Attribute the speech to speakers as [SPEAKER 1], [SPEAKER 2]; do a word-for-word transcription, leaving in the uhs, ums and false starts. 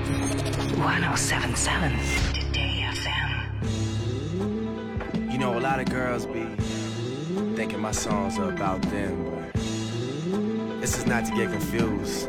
[SPEAKER 1] one oh seven point seven Today F M.
[SPEAKER 2] You know, a lot of girls be thinking my songs are about them, but this is not to get confused.